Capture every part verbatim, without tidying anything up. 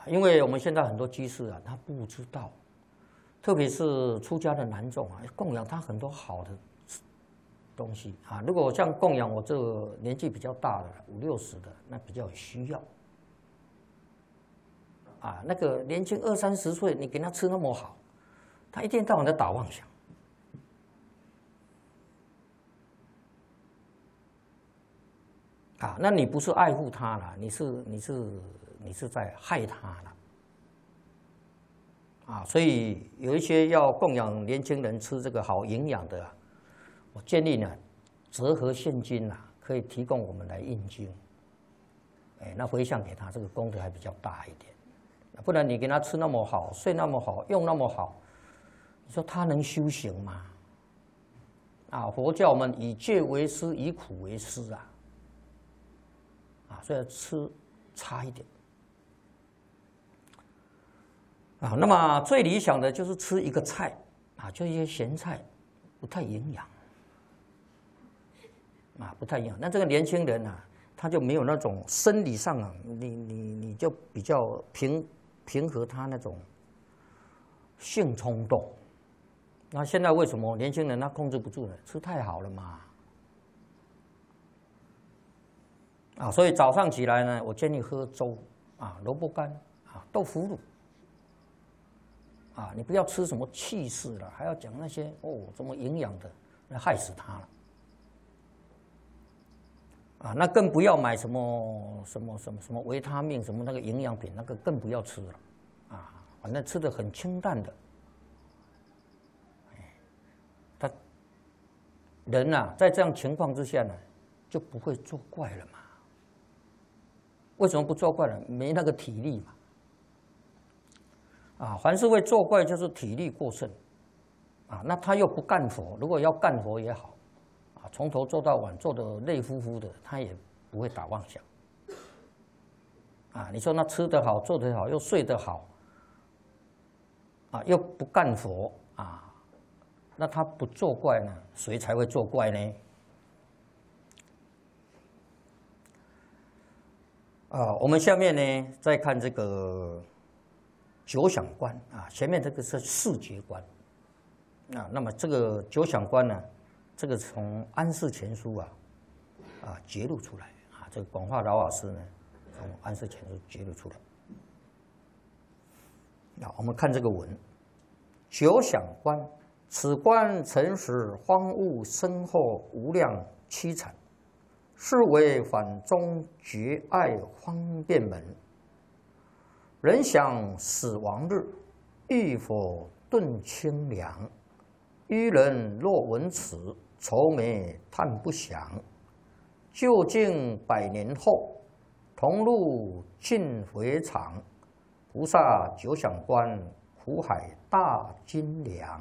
因为我们现在很多居士啊，他不知道，特别是出家的男众啊，供养他很多好的东西啊。如果像供养我这个年纪比较大的五六十的，那比较有需要。啊，那个年轻二三十岁，你给他吃那么好，他一天到晚在打妄想。啊，那你不是爱护他了，你是你是你是在害他了。啊，所以有一些要供养年轻人吃这个好营养的、啊，我建议呢，折合现金啊，可以提供我们来印经。哎，那回向给他，这个功德还比较大一点。不然你给他吃那么好，睡那么好，用那么好，你说他能修行吗？啊，佛教我们以戒为师，以苦为师啊。啊，所以吃差一点。啊，那么最理想的就是吃一个菜，啊，就一些咸菜，不太营养。啊，不太营养。那这个年轻人啊，他就没有那种生理上啊，你你你就比较平。平和他那种性冲动，那现在为什么年轻人他控制不住呢？吃太好了嘛，啊，所以早上起来呢，我建议喝粥啊，萝卜干啊，豆腐乳啊，你不要吃什么气势了，还要讲那些哦什么营养的，那害死他了。啊，那更不要买什么什么什么什么维他命什么那个营养品，那个更不要吃了，啊，反正吃的很清淡的。他人呐、啊，在这样情况之下呢，就不会作怪了嘛。为什么不作怪了？没那个体力嘛。啊，凡是会作怪，就是体力过剩。啊，那他又不干活，如果要干活也好。从头做到晚，做得累乎乎的，他也不会打妄想。啊，你说那吃得好，做得好，又睡得好，啊，又不干活啊，那他不作怪呢，谁才会作怪呢？啊，我们下面呢再看这个九想观啊，前面这个是视觉观。啊，那么这个九想观呢？这个从安世全书啊，啊揭露出来啊，这个广化老老师呢，从安世全书揭露出来。那我们看这个文，九想观，此观曾使荒芜深厚无量凄惨，是为反中绝爱方便门。人想死亡日，欲否顿清凉？愚人若闻此，愁眉叹不详。究竟百年后，同入尽回场。菩萨九想观，苦海大金梁。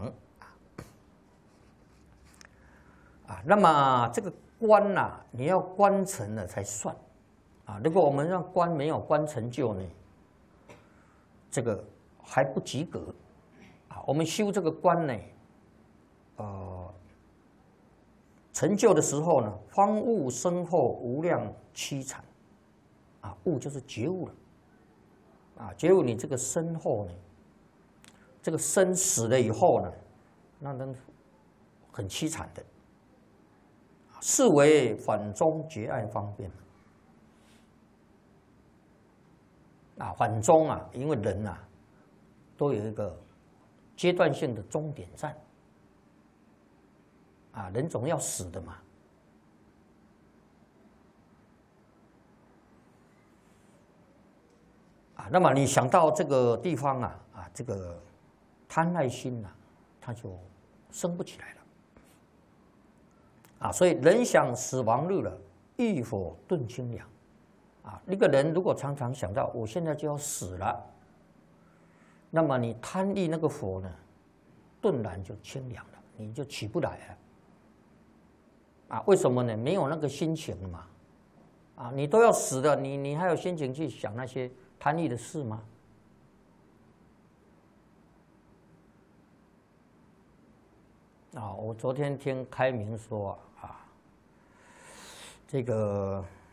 啊，那么这个观呐、啊，你要观成了才算。啊，如果我们让观没有观成就呢，这个还不及格。啊，我们修这个观呢。呃，成就的时候呢，荒芜深厚无量凄惨，啊，悟就是觉悟了，啊，觉悟你这个身后呢，这个身死了以后呢，那人很凄惨的，是为反中绝爱方便。啊，反中啊，因为人啊，都有一个阶段性的终点站。啊，人总要死的嘛。啊，那么你想到这个地方啊，啊，这个贪爱心呐、啊，它就升不起来了。啊，所以人想死亡日了，欲否顿清凉。啊，一个人如果常常想到我现在就要死了，那么你贪欲那个火呢，顿然就清凉了，你就起不来了。啊，为什么呢？没有那个心情嘛。啊，你都要死了，你你还有心情去想那些贪欲的事吗？啊，我昨天听开明说啊，这个